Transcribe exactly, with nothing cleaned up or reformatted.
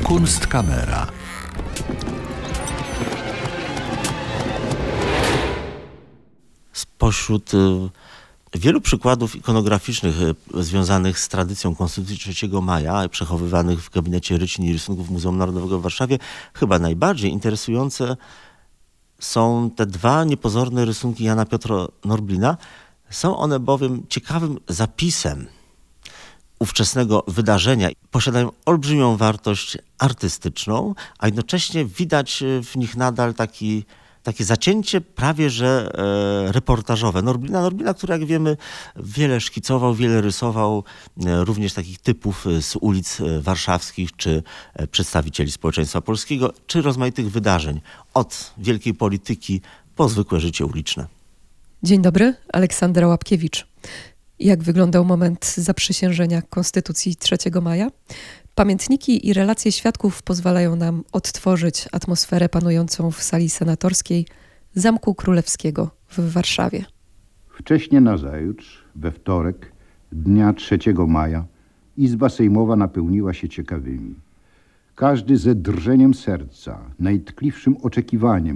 Kunstkamera. Spośród wielu przykładów ikonograficznych związanych z tradycją Konstytucji trzeciego maja, przechowywanych w gabinecie rycin i rysunków Muzeum Narodowego w Warszawie, chyba najbardziej interesujące są te dwa niepozorne rysunki Jana Piotra Norblina. Są one bowiem ciekawym zapisem ówczesnego wydarzenia. Posiadają olbrzymią wartość artystyczną, a jednocześnie widać w nich nadal taki takie zacięcie prawie że e, reportażowe. Norblina, Norblina, który jak wiemy wiele szkicował, wiele rysował, e, również takich typów z ulic warszawskich, czy e, przedstawicieli społeczeństwa polskiego, czy rozmaitych wydarzeń. Od wielkiej polityki po zwykłe życie uliczne. Dzień dobry, Aleksandra Łapkiewicz. Jak wyglądał moment zaprzysiężenia Konstytucji trzeciego maja? Pamiętniki i relacje świadków pozwalają nam odtworzyć atmosferę panującą w sali senatorskiej Zamku Królewskiego w Warszawie. Wcześnie nazajutrz, we wtorek, dnia trzeciego maja, Izba Sejmowa napełniła się ciekawymi. Każdy ze drżeniem serca, najtkliwszym oczekiwaniem